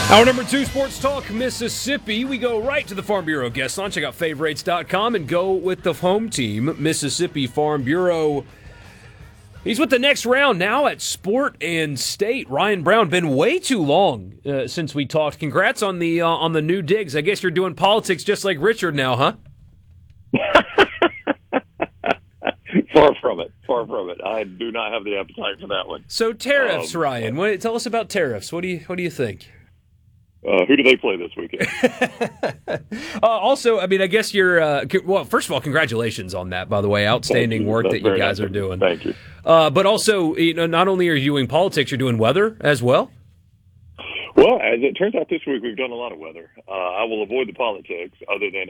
Our number 2 Sports Talk Mississippi. We go right to the Farm Bureau guest line. Check out favorites.com and go with the home team, Mississippi Farm Bureau. He's with the next round now at Sport and State. Ryan Brown, been way too long since we talked. Congrats on the new digs. I guess you're doing politics just like Richard now, huh? Far from it. Far from it. I do not have the appetite for that one. So tariffs, Ryan. Tell us about tariffs. What do you think? Who do they play this weekend? Also, I mean, I guess you're well. First of all, congratulations on that. By the way, outstanding work that you guys are doing. Thank you. But also, not only are you doing politics, you're doing weather as well. Well, as it turns out, this week we've done a lot of weather. I will avoid the politics, other than